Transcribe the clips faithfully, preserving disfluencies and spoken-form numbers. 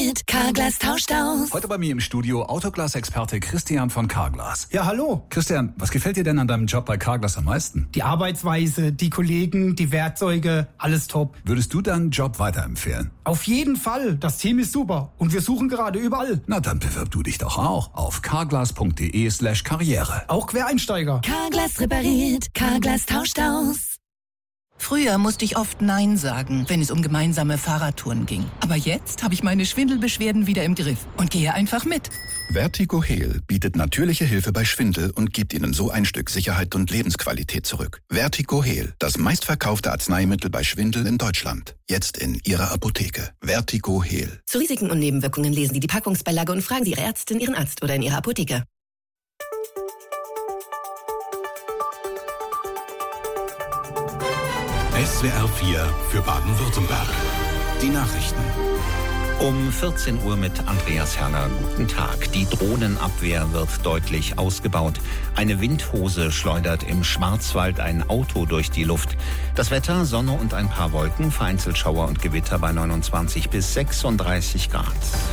repariert, Carglass tauscht aus. Heute bei mir im Studio Autoglas-Experte Christian von Carglass. Ja, hallo. Christian, was gefällt dir denn an deinem Job bei Carglass am meisten? Die Arbeitsweise, die Kollegen, die Werkzeuge, alles top. Würdest du deinen Job weiterempfehlen? Auf jeden Fall. Das Team ist super. Und wir suchen gerade überall. Na, dann bewirb du dich doch auch auf carglass.de slash karriere. Auch Quereinsteiger. Carglass repariert, Carglass tauscht aus. Früher musste ich oft Nein sagen, wenn es um gemeinsame Fahrradtouren ging. Aber jetzt habe ich meine Schwindelbeschwerden wieder im Griff und gehe einfach mit. VertigoHeal bietet natürliche Hilfe bei Schwindel und gibt Ihnen so ein Stück Sicherheit und Lebensqualität zurück. VertigoHeal, das meistverkaufte Arzneimittel bei Schwindel in Deutschland. Jetzt in Ihrer Apotheke. VertigoHeal. Zu Risiken und Nebenwirkungen lesen Sie die Packungsbeilage und fragen Sie Ihre Ärztin, Ihren Arzt oder in Ihrer Apotheke. S W R vier für Baden-Württemberg. Die Nachrichten. Um vierzehn Uhr mit Andreas Herrner. Guten Tag. Die Drohnenabwehr wird deutlich ausgebaut. Eine Windhose schleudert im Schwarzwald ein Auto durch die Luft. Das Wetter, Sonne und ein paar Wolken, vereinzelt Schauer und Gewitter bei neunundzwanzig bis sechsunddreißig Grad.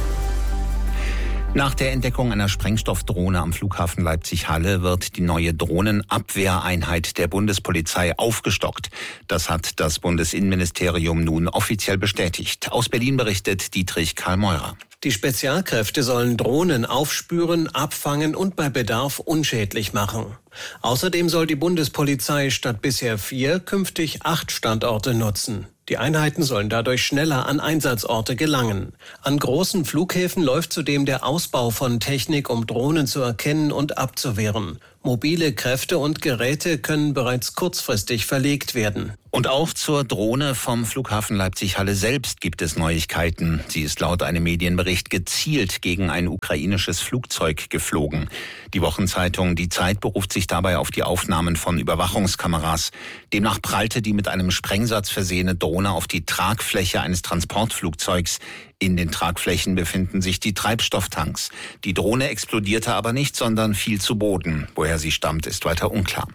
Nach der Entdeckung einer Sprengstoffdrohne am Flughafen Leipzig-Halle wird die neue Drohnenabwehreinheit der Bundespolizei aufgestockt. Das hat das Bundesinnenministerium nun offiziell bestätigt. Aus Berlin berichtet Dietrich Karl-Meurer. Die Spezialkräfte sollen Drohnen aufspüren, abfangen und bei Bedarf unschädlich machen. Außerdem soll die Bundespolizei statt bisher vier künftig acht Standorte nutzen. Die Einheiten sollen dadurch schneller an Einsatzorte gelangen. An großen Flughäfen läuft zudem der Ausbau von Technik, um Drohnen zu erkennen und abzuwehren. Mobile Kräfte und Geräte können bereits kurzfristig verlegt werden. Und auch zur Drohne vom Flughafen Leipzig-Halle selbst gibt es Neuigkeiten. Sie ist laut einem Medienbericht gezielt gegen ein ukrainisches Flugzeug geflogen. Die Wochenzeitung Die Zeit beruft sich dabei auf die Aufnahmen von Überwachungskameras. Demnach prallte die mit einem Sprengsatz versehene Drohne auf die Tragfläche eines Transportflugzeugs. In den Tragflächen befinden sich die Treibstofftanks. Die Drohne explodierte aber nicht, sondern fiel zu Boden. Woher sie stammt, ist weiter unklar.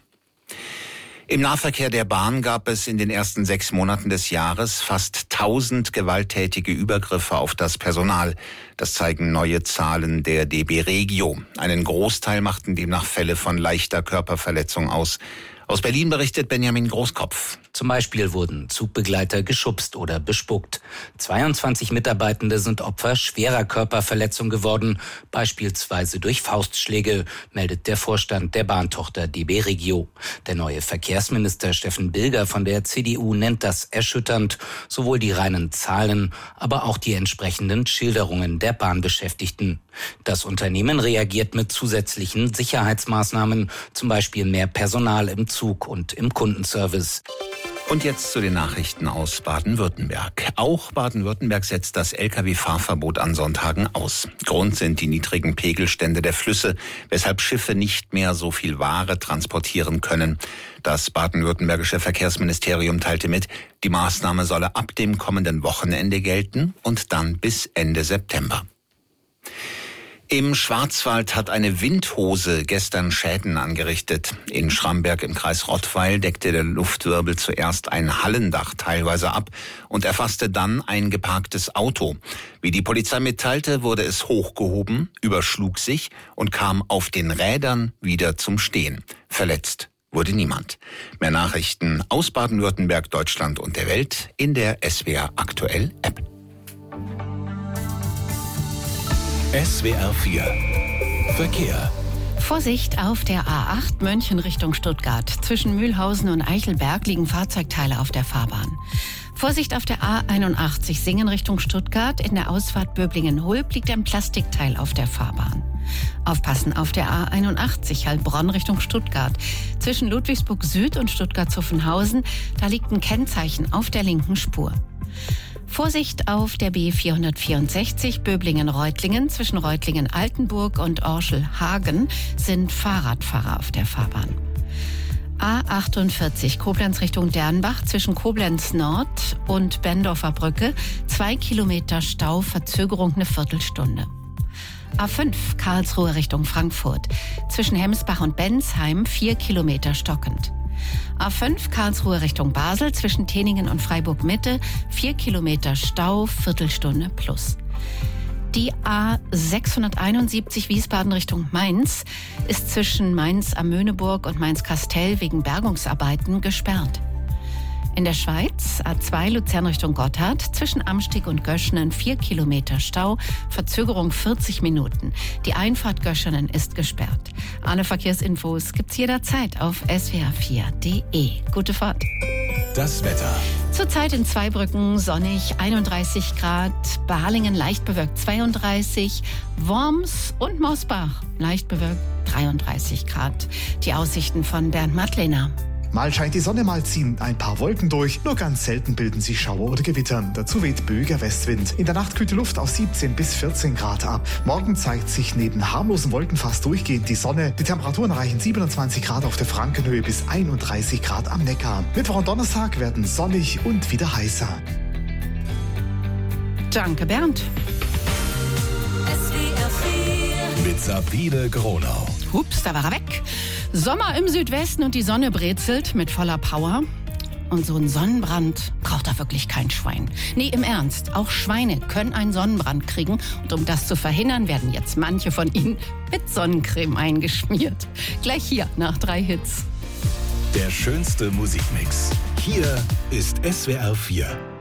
Im Nahverkehr der Bahn gab es in den ersten sechs Monaten des Jahres fast tausend gewalttätige Übergriffe auf das Personal. Das zeigen neue Zahlen der D B Regio. Einen Großteil machten demnach Fälle von leichter Körperverletzung aus. Aus Berlin berichtet Benjamin Großkopf. Zum Beispiel wurden Zugbegleiter geschubst oder bespuckt. zweiundzwanzig Mitarbeitende sind Opfer schwerer Körperverletzung geworden, beispielsweise durch Faustschläge, meldet der Vorstand der Bahntochter D B Regio. Der neue Verkehrsminister Steffen Bilger von der C D U nennt das erschütternd, sowohl die reinen Zahlen, aber auch die entsprechenden Schilderungen der Bahnbeschäftigten. Das Unternehmen reagiert mit zusätzlichen Sicherheitsmaßnahmen, zum Beispiel mehr Personal im Zug und im Kundenservice. Und jetzt zu den Nachrichten aus Baden-Württemberg. Auch Baden-Württemberg setzt das L K W-Fahrverbot an Sonntagen aus. Grund sind die niedrigen Pegelstände der Flüsse, weshalb Schiffe nicht mehr so viel Ware transportieren können. Das baden-württembergische Verkehrsministerium teilte mit, die Maßnahme solle ab dem kommenden Wochenende gelten und dann bis Ende September. Im Schwarzwald hat eine Windhose gestern Schäden angerichtet. In Schramberg im Kreis Rottweil deckte der Luftwirbel zuerst ein Hallendach teilweise ab und erfasste dann ein geparktes Auto. Wie die Polizei mitteilte, wurde es hochgehoben, überschlug sich und kam auf den Rädern wieder zum Stehen. Verletzt wurde niemand. Mehr Nachrichten aus Baden-Württemberg, Deutschland und der Welt in der S W R Aktuell App. S W R vier Verkehr. Vorsicht auf der A acht München Richtung Stuttgart. Zwischen Mühlhausen und Eichelberg liegen Fahrzeugteile auf der Fahrbahn. Vorsicht auf der A einundachtzig Singen Richtung Stuttgart. In der Ausfahrt Böblingen-Hulb liegt ein Plastikteil auf der Fahrbahn. Aufpassen auf der A einundachtzig Heilbronn Richtung Stuttgart. Zwischen Ludwigsburg Süd und Stuttgart-Zuffenhausen, da liegt ein Kennzeichen auf der linken Spur. Vorsicht auf der B vierhundertvierundsechzig Böblingen-Reutlingen. Zwischen Reutlingen-Altenburg und Orschel-Hagen sind Fahrradfahrer auf der Fahrbahn. A achtundvierzig Koblenz Richtung Dernbach. Zwischen Koblenz Nord und Bendorfer Brücke. Zwei Kilometer Stau, Verzögerung eine Viertelstunde. A fünf Karlsruhe Richtung Frankfurt. Zwischen Hemsbach und Bensheim vier Kilometer stockend. A fünf Karlsruhe Richtung Basel, zwischen Teningen und Freiburg Mitte, vier Kilometer Stau, Viertelstunde plus. Die A sechshunderteinundsiebzig Wiesbaden Richtung Mainz ist zwischen Mainz am Möhneburg und Mainz-Kastell wegen Bergungsarbeiten gesperrt. In der Schweiz A zwei Luzern Richtung Gotthard zwischen Amstig und Göschenen vier Kilometer Stau, Verzögerung vierzig Minuten. Die Einfahrt Göschenen ist gesperrt. Alle Verkehrsinfos gibt's jederzeit auf s w r vier punkt d e. Gute Fahrt. Das Wetter. Zurzeit in Zweibrücken sonnig, einunddreißig Grad, Balingen leicht bewölkt zweiunddreißig, Worms und Mosbach leicht bewölkt dreiunddreißig Grad. Die Aussichten von Bernd Madlener. Mal scheint die Sonne, mal ziehen ein paar Wolken durch. Nur ganz selten bilden sich Schauer oder Gewitter. Dazu weht böiger Westwind. In der Nacht kühlt die Luft auf siebzehn bis vierzehn Grad ab. Morgen zeigt sich neben harmlosen Wolken fast durchgehend die Sonne. Die Temperaturen erreichen siebenundzwanzig Grad auf der Frankenhöhe bis einunddreißig Grad am Neckar. Mittwoch und Donnerstag werden sonnig und wieder heißer. Danke, Bernd. Mit Sabine Gronau. Hups, da war er weg. Sommer im Südwesten und die Sonne brezelt mit voller Power. Und so ein Sonnenbrand braucht da wirklich kein Schwein. Nee, im Ernst, auch Schweine können einen Sonnenbrand kriegen. Und um das zu verhindern, werden jetzt manche von ihnen mit Sonnencreme eingeschmiert. Gleich hier nach drei Hits. Der schönste Musikmix. Hier ist S W R vier.